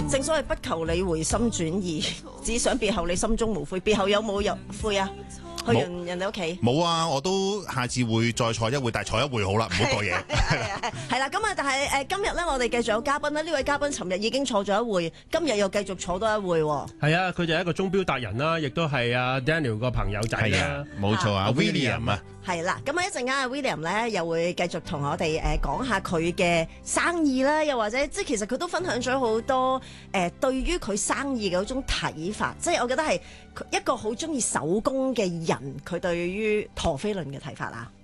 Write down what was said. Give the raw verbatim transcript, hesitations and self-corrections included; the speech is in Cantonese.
正所謂不求你回心轉意，只想別後你心中無悔。別後有冇有悔啊？去完人哋屋企冇啊！我都下次會再坐一會，但係坐一會好啦，唔好過夜。 係啦，咁啊，但係誒今日咧，我哋繼續有嘉賓啦。呢位嘉賓尋日已經坐咗一會，今日又繼續坐多一會。 係啊，佢就係一個鐘錶達人啦，亦都係阿 Daniel 個朋友仔啦。 冇錯啊 ，William 啊。 係啦，咁啊一陣間阿 William 咧又會繼續同我哋誒講下佢嘅生意啦，又或者即係其實佢都分享咗好多誒、呃、對於佢生意嘅嗰種睇法，即係我覺得係一個好中意手工嘅人，佢對於陀飛輪嘅睇法啦。